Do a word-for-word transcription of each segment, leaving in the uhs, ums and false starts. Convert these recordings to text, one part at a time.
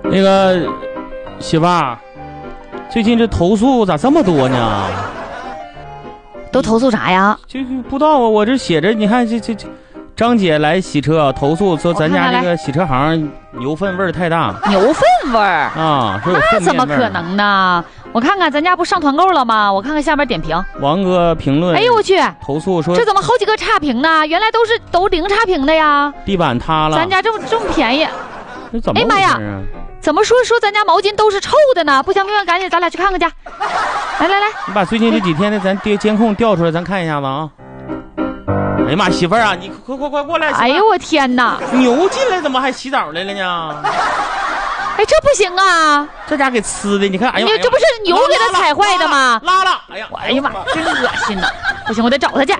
那个媳妇儿，最近这投诉咋这么多呢？ 都投诉啥呀？ 就不知道啊，我这写着，你看这这这，张姐来洗车投诉说咱家这个洗车行牛粪味儿太大。 牛粪味儿啊？ 那怎么可能呢？我看看咱家不上团购了吗？我看看下边点评。 王哥评论。 哎呦我去！ 投诉说这怎么好几个差评呢？原来都是都零差评的呀。 地板塌了。 咱家这么这么便宜。 这怎么回事啊？哎妈呀！ 怎么说说咱家毛巾都是臭的呢？不行不行，赶紧咱俩去看看去。来来来， 你把最近这几天的咱监监控调出来，咱看一下子啊。哎呀妈，媳妇儿啊，你快快快过来！ 哎呦我天哪！ 牛进来怎么还洗澡来了呢？ 哎，这不行啊！ 这家给呲的，你看，哎呀， 这不是牛给它踩坏的吗？ 拉了！哎呀， 哎呀妈，真恶心呐！不行，我得找他去。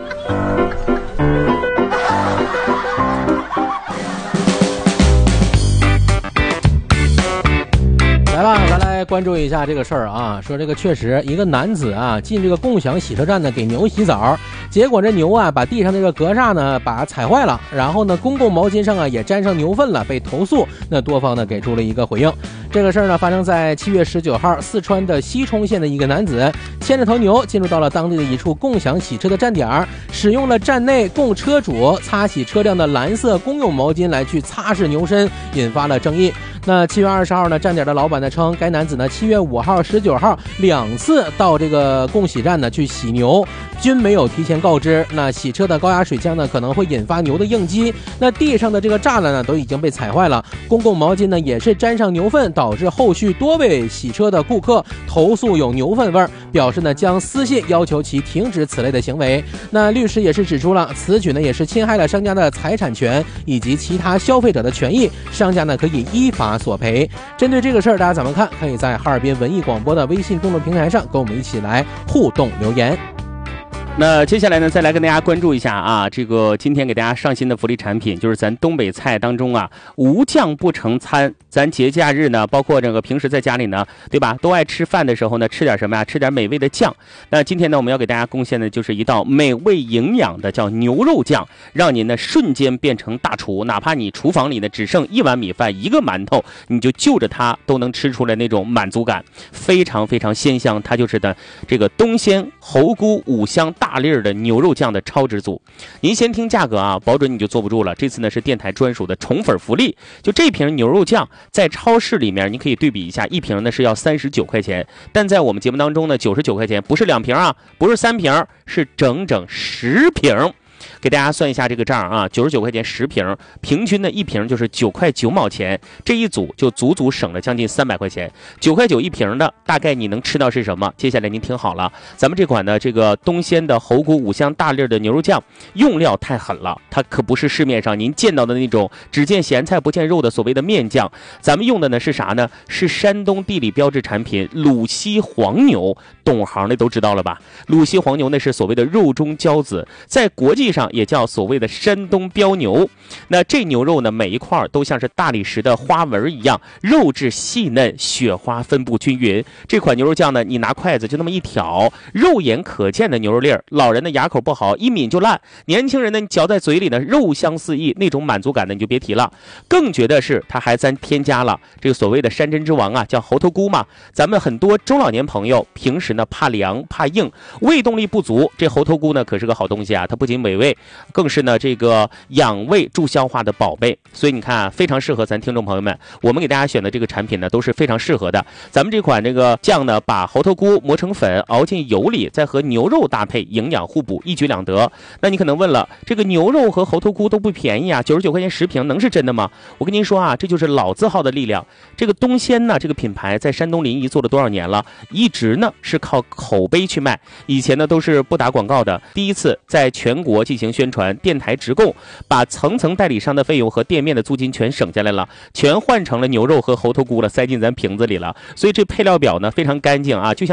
来吧，咱来关注一下这个事儿啊。说这个确实，一个男子啊进这个共享洗车站呢，给牛洗澡，结果这牛啊把地上这个格栅呢把踩坏了，然后呢公共毛巾上啊也沾上牛粪了，被投诉。那多方呢给出了一个回应。这个事儿呢发生在七月十九号，四川的西充县的一个男子牵着头牛进入到了当地的一处共享洗车的站点，使用了站内供车主擦洗车辆的蓝色公用毛巾来去擦拭牛身，引发了争议。那七月二十号呢，站点的老板呢称，该男子呢七月五号、十九号两次到这个供洗站呢去洗牛，均没有提前告知。那洗车的高压水枪呢可能会引发牛的应激。那地上的这个栅栏呢都已经被踩坏了，公共毛巾呢也是沾上牛粪，导致后续多位洗车的顾客投诉有牛粪味儿，表示呢将私信要求其停止此类的行为。那律师也是指出了，此举呢也是侵害了商家的财产权以及其他消费者的权益，商家呢可以依法索赔。针对这个事儿，大家怎么看？可以在哈尔滨文艺广播的微信公众平台上跟我们一起来互动留言。 那接下来呢，再来跟大家关注一下啊，这个今天给大家上新的福利产品，就是咱东北菜当中啊，无酱不成餐。咱节假日呢，包括这个平时在家里呢，对吧，都爱吃饭的时候呢，吃点什么呀？吃点美味的酱。那今天呢，我们要给大家贡献的就是一道美味营养的叫牛肉酱，让您呢瞬间变成大厨。哪怕你厨房里呢只剩一碗米饭、一个馒头，你就就着它都能吃出来那种满足感，非常非常鲜香。它就是的这个东鲜猴菇五香大粒儿的牛肉酱的超值组。您先听价格啊，保准你就坐不住了。这次呢是电台专属的宠粉福利，就这瓶牛肉酱在超市里面你可以对比一下，一瓶呢是要三十九块钱，但在我们节目当中呢九十九块钱，不是两瓶啊，不是三瓶，是整整十瓶。给大家算一下这个账啊，九十九块钱十瓶，平均的一瓶就是九块九毛钱，这一组就足足省了将近三百块钱。九块九一瓶的，大概你能吃到是什么？接下来您听好了，咱们这款的这个东鲜的猴菇五香大粒的牛肉酱，用料太狠了，它可不是市面上您见到的那种只见咸菜不见肉的所谓的面酱，咱们用的呢是啥呢？是山东地理标志产品鲁西黄牛，懂行的都知道了吧？鲁西黄牛那是所谓的肉中骄子，在国际上也叫所谓的山东标牛。那这牛肉呢，每一块都像是大理石的花纹一样，肉质细嫩，雪花分布均匀。这款牛肉酱呢，你拿筷子就那么一挑，肉眼可见的牛肉粒儿，老人的牙口不好，一抿就烂；年轻人呢，你嚼在嘴里呢，肉香四溢，那种满足感呢，你就别提了。更觉得是它还咱添加了这个所谓的山珍之王啊，叫猴头菇嘛。咱们很多中老年朋友平时呢怕凉怕硬，胃动力不足，这猴头菇呢可是个好东西啊，它不仅美味，更是呢这个养胃助消化的宝贝。所以你看啊，非常适合咱听众朋友们，我们给大家选的这个产品呢都是非常适合的。咱们这款这个酱呢，把猴头菇磨成粉，熬进油里，再和牛肉搭配，营养互补，一举两得。那你可能问了，这个牛肉和猴头菇都不便宜啊，九十九块钱十瓶，能是真的吗？我跟您说啊，这就是老字号的力量。这个东鲜呢，这个品牌在山东临沂做了多少年了？一直呢是靠口碑去卖，以前呢都是不打广告的，第一次在全国进行宣传，电台直供，把层层代理商的费用和店面的租金全省下来了，全换成了牛肉和猴头菇了，塞进咱瓶子里了。所以这配料表呢非常干净啊，就像